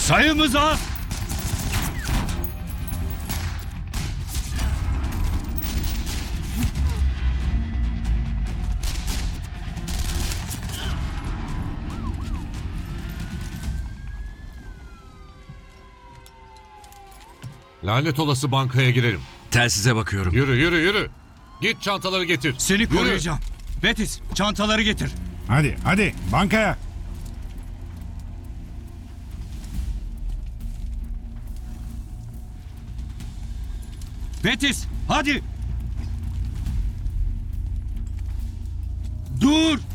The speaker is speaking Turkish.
Sayımız az. Lanet olası bankaya girerim. Telsize bakıyorum. Yürü yürü yürü. Git çantaları getir. Seni Yürü. koruyacağım. Betis, çantaları getir. Hadi hadi bankaya. Betis, hadi. Dur.